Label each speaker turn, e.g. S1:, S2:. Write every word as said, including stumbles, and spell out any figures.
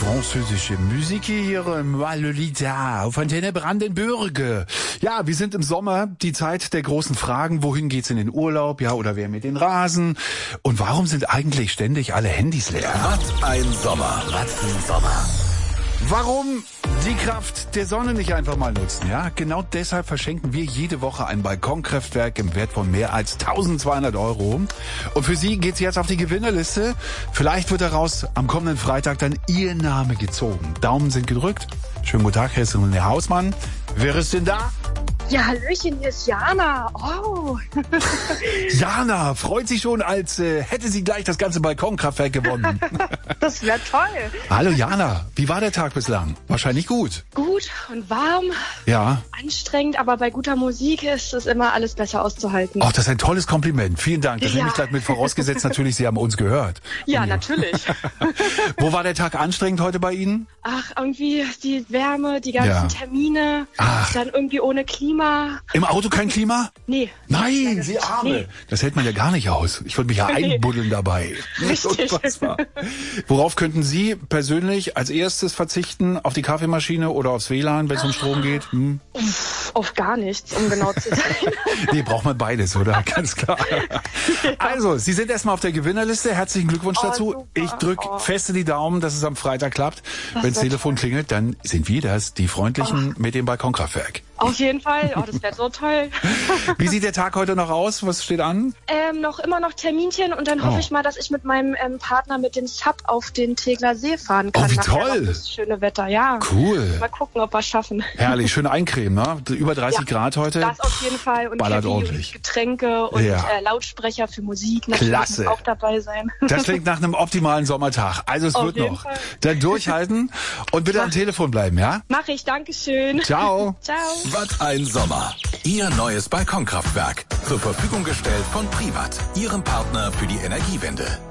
S1: französische Musik hier im Lolita auf Antenne Brandenburg. Ja, wir sind im Sommer, die Zeit der großen Fragen. Wohin geht's in den Urlaub? Ja, oder wer mit den Rasen? Und warum sind eigentlich ständig alle Handys leer?
S2: Was ein Sommer, was ein Sommer.
S1: Warum die Kraft der Sonne nicht einfach mal nutzen? Ja, genau deshalb verschenken wir jede Woche ein Balkonkraftwerk im Wert von mehr als tausendzweihundert Euro. Und für Sie geht's jetzt auf die Gewinnerliste. Vielleicht wird daraus am kommenden Freitag dann Ihr Name gezogen. Daumen sind gedrückt. Schönen guten Tag, Herr Herr Hausmann. Wer ist denn da?
S3: Ja, Hallöchen, hier ist Jana. Oh.
S1: Jana freut sich schon, als äh, hätte sie gleich das ganze Balkonkraftwerk gewonnen.
S3: Das wäre toll.
S1: Hallo Jana, wie war der Tag bislang? Wahrscheinlich gut.
S3: Gut und warm.
S1: Ja.
S3: Anstrengend, aber bei guter Musik ist es immer alles besser auszuhalten.
S1: Ach, das ist ein tolles Kompliment. Vielen Dank. Das
S3: Ja.
S1: nehme ich gleich mit vorausgesetzt. Natürlich, Sie haben uns gehört.
S3: Ja, natürlich.
S1: Wo war der Tag anstrengend heute bei Ihnen?
S3: Ach, irgendwie die Wärme, die ganzen
S1: Ja.
S3: Termine,
S1: Ach.
S3: dann irgendwie ohne Klima.
S1: Im Auto kein Klima?
S3: Nee.
S1: Nein,
S3: Leider
S1: Sie
S3: nicht.
S1: Arme.
S3: Nee.
S1: Das hält man ja gar nicht aus. Ich würde mich ja
S3: Nee.
S1: einbuddeln dabei.
S3: Richtig.
S1: Unfassbar. Worauf könnten Sie persönlich als erstes verzichten? Auf die Kaffeemaschine oder aufs W L A N, wenn es um Strom geht? Hm?
S3: Auf gar nichts, um genau zu sein.
S1: Nee, braucht man beides, oder? Ganz klar. Also, Sie sind erstmal auf der Gewinnerliste. Herzlichen Glückwunsch
S3: Oh,
S1: dazu.
S3: super.
S1: Ich drücke
S3: Oh.
S1: feste die Daumen, dass es am Freitag klappt.
S3: Das
S1: Wenn das
S3: wär
S1: Telefon klingelt, dann sind wir das, die Freundlichen mit dem Balkonkraftwerk.
S3: Auf jeden Fall. Oh, das wäre so toll.
S1: Wie sieht der Tag heute noch aus? Was steht an?
S3: Ähm, noch immer noch Terminchen und dann hoffe
S1: Oh.
S3: ich mal, dass ich mit meinem ähm, Partner mit dem Sub auf den Tegler See fahren kann.
S1: Oh, wie
S3: Nachher
S1: toll.
S3: noch das schöne Wetter, ja.
S1: Cool.
S3: Mal gucken, ob wir es schaffen.
S1: Herrlich, schön eincremen, ne? Über dreißig
S3: Ja,
S1: Grad heute.
S3: Das auf jeden Fall. Und
S1: Ballert
S3: Kaffee
S1: ordentlich.
S3: und Getränke und
S1: Ja.
S3: äh, Lautsprecher für Musik natürlich
S1: Klasse.
S3: muss auch dabei sein.
S1: Das klingt nach einem optimalen Sommertag. Also es
S3: Auf
S1: wird
S3: jeden
S1: noch.
S3: Fall.
S1: Dann durchhalten und bitte am Telefon bleiben, ja?
S3: Mach ich, Dankeschön.
S1: Ciao.
S3: Ciao.
S2: Was ein Sommer. Ihr neues Balkonkraftwerk. Zur Verfügung gestellt von Privat, Ihrem Partner für die Energiewende.